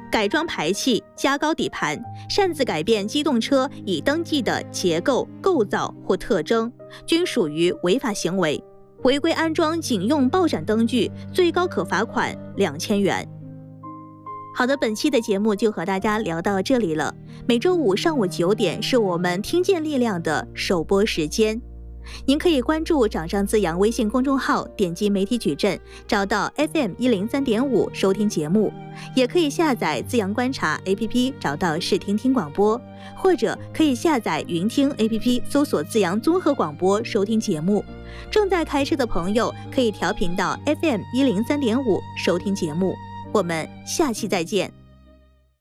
改装排气、加高底盘，擅自改变机动车已登记的结构、构造或特征，均属于违法行为。违规安装警用爆闪灯具，最高可罚款2000元。好的，本期的节目就和大家聊到这里了。每周五上午9点是我们听见力量的首播时间。您可以关注掌上自扬微信公众号，点击媒体矩阵，找到 FM103.5 收听节目，也可以下载自扬观察 APP 找到视听听广播，或者可以下载云听 APP 搜索自扬综合广播收听节目。正在开车的朋友可以调频到 FM103.5 收听节目。我们下期再见。